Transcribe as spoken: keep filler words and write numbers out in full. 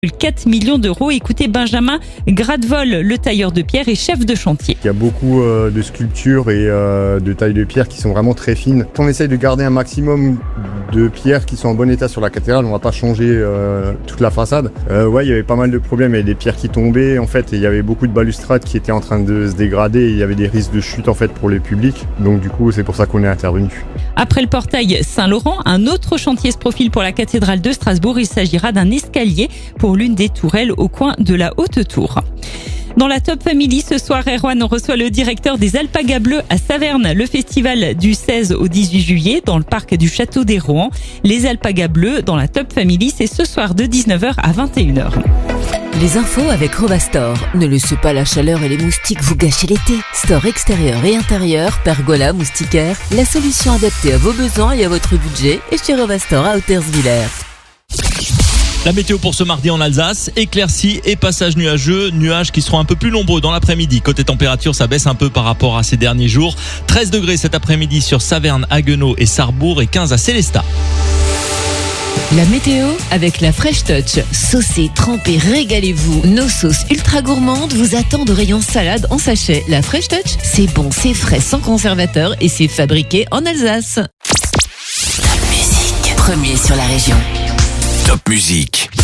quatre millions d'euros. Écoutez Benjamin Gradevol, le tailleur de pierre et chef de chantier. Il y a beaucoup euh, de sculptures et euh, de tailles de pierre qui sont vraiment très fines. On essaye de garder un maximum de pierres qui sont en bon état sur la cathédrale. On va pas changer euh, toute la façade. Euh, ouais, il y avait pas mal de problèmes. Il y avait des pierres qui tombaient en fait, et il y avait beaucoup de balustrades qui étaient en train de se dégrader. Et il y avait des risques de chute en fait pour le public. Donc du coup, c'est pour ça qu'on est intervenu. Après le portail Saint-Laurent, un autre chantier se profile pour la cathédrale de Strasbourg. Il s'agira d'un escalier pour l'une des tourelles au coin de la Haute Tour. Dans la Top Family, ce soir, Erwan reçoit le directeur des Alpagas Bleus à Saverne. Le festival du seize au dix-huit juillet dans le parc du Château des Rohan. Les Alpagas Bleus dans la Top Family, c'est ce soir de dix-neuf heures à vingt et une heures. Les infos avec Rovastor. Ne laissez pas la chaleur et les moustiques vous gâcher l'été. Store extérieur et intérieur, pergola, moustiquaire, la solution adaptée à vos besoins et à votre budget est chez Rovastor à Hauterswiller. La météo pour ce mardi en Alsace, éclaircies et passages nuageux, nuages qui seront un peu plus nombreux dans l'après-midi. Côté température, ça baisse un peu par rapport à ces derniers jours. treize degrés cet après-midi sur Saverne, Haguenau et Sarrebourg et quinze à Célestat. La météo avec la Fresh Touch. Saucez, trempez, régalez-vous. Nos sauces ultra gourmandes vous attendent au rayon salade en sachet. La Fresh Touch, c'est bon, c'est frais, sans conservateur et c'est fabriqué en Alsace. Top Musique. Premier sur la région. Top Musique.